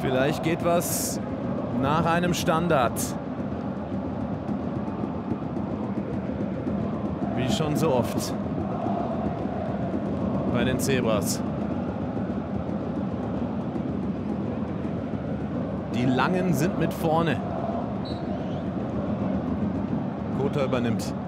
Vielleicht geht was nach einem Standard. Wie schon so oft bei den Zebras. Die Langen sind mit vorne. Kota übernimmt.